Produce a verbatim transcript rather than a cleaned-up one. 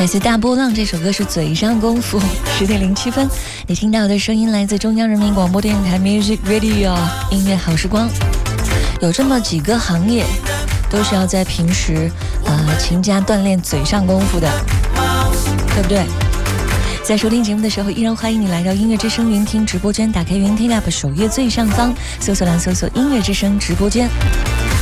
来自大波浪，这首歌是嘴上功夫。十点零七分，你听到的声音来自中央人民广播电台 Music Radio 音乐好时光。有这么几个行业都是要在平时呃勤加锻炼嘴上功夫的，对不对？在收听节目的时候，依然欢迎你来到音乐之声云听直播间，打开云听 App 首页最上方搜索栏搜索音乐之声直播间。